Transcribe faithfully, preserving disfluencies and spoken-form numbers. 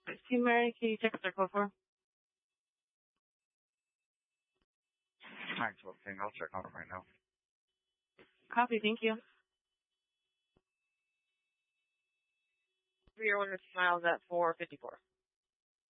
Team Mary, can you check if they're code for? Maxwell thing. I'll check on it right now. Copy, thank you. Three or one miles at four fifty-four.